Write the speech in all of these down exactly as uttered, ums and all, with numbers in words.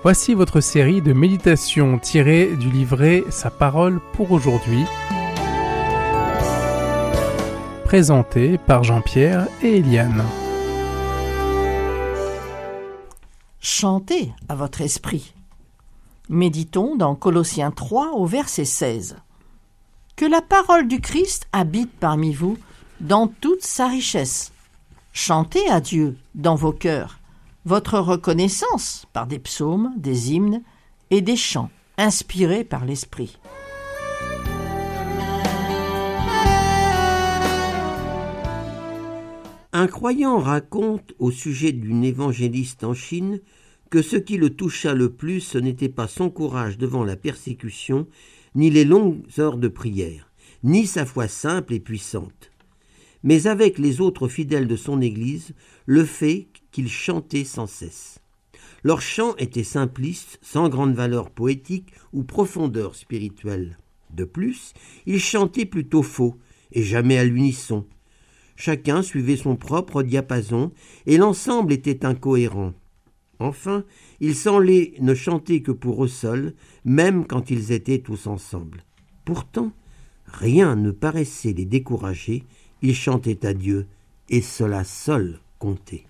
Voici votre série de méditations tirées du livret Sa parole pour aujourd'hui, présentée par Jean-Pierre et Eliane. Chantez à votre esprit. Méditons dans Colossiens trois au verset seize. Que la parole du Christ habite parmi vous dans toute sa richesse. Chantez à Dieu dans vos cœurs votre reconnaissance par des psaumes, des hymnes et des chants inspirés par l'Esprit. Un croyant raconte au sujet d'une évangéliste en Chine que ce qui le toucha le plus, ce n'était pas son courage devant la persécution, ni les longues heures de prière, ni sa foi simple et puissante, mais avec les autres fidèles de son Église, le fait qu'ils chantaient sans cesse. Leur chant était simpliste, sans grande valeur poétique ou profondeur spirituelle. De plus, ils chantaient plutôt faux, et jamais à l'unisson. Chacun suivait son propre diapason, et l'ensemble était incohérent. Enfin, ils semblaient ne chanter que pour eux seuls, même quand ils étaient tous ensemble. Pourtant, rien ne paraissait les décourager, ils chantaient à Dieu, et cela seul comptait.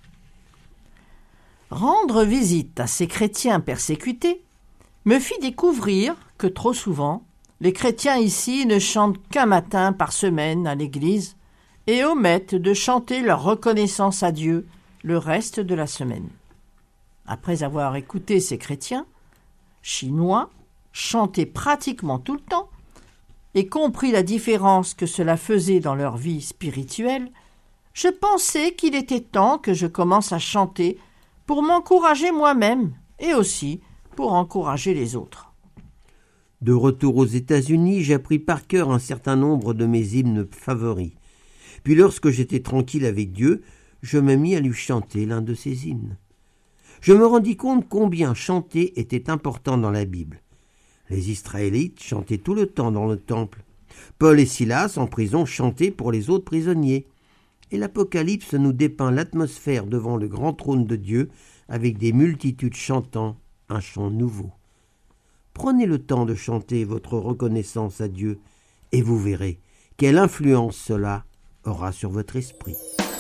Rendre visite à ces chrétiens persécutés me fit découvrir que trop souvent, les chrétiens ici ne chantent qu'un matin par semaine à l'église et omettent de chanter leur reconnaissance à Dieu le reste de la semaine. Après avoir écouté ces chrétiens, chinois, chanter pratiquement tout le temps, et compris la différence que cela faisait dans leur vie spirituelle, je pensais qu'il était temps que je commence à chanter pour m'encourager moi-même et aussi pour encourager les autres. De retour aux États-Unis, j'appris par cœur un certain nombre de mes hymnes favoris. Puis lorsque j'étais tranquille avec Dieu, je me mis à lui chanter l'un de ces hymnes. Je me rendis compte combien chanter était important dans la Bible. Les Israélites chantaient tout le temps dans le temple. Paul et Silas, en prison, chantaient pour les autres prisonniers. Et l'Apocalypse nous dépeint l'atmosphère devant le grand trône de Dieu avec des multitudes chantant un chant nouveau. Prenez le temps de chanter votre reconnaissance à Dieu et vous verrez quelle influence cela aura sur votre esprit.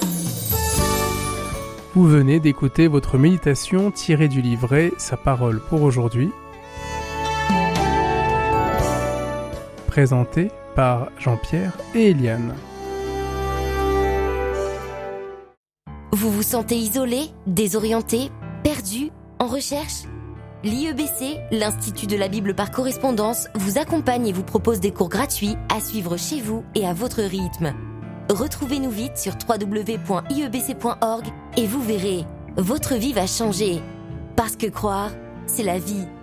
Vous venez d'écouter votre méditation tirée du livret Sa parole pour aujourd'hui, présentée par Jean-Pierre et Eliane. Vous vous sentez isolé, désorienté, perdu, en recherche ? L'I E B C, l'Institut de la Bible par correspondance, vous accompagne et vous propose des cours gratuits à suivre chez vous et à votre rythme. Retrouvez-nous vite sur w w w point i e b c point org et vous verrez, votre vie va changer. Parce que croire, c'est la vie.